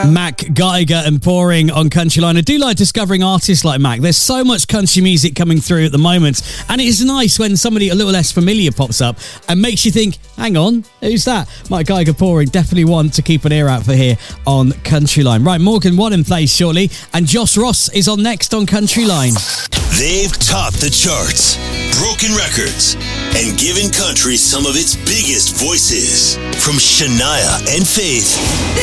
Mac Geiger and Pouring on Countryline. I do like discovering artists like Mac. There's so much country music coming through at the moment, and it is nice when somebody a little less familiar pops up and makes you think, hang on, who's that? Mac Geiger Pouring, definitely one to keep an ear out for here on Countryline. Right, Morgan Wallen plays shortly, and Josh Ross is on next on Countryline. They've topped the charts, broken records, and given country some of its biggest voices. From Shania and Faith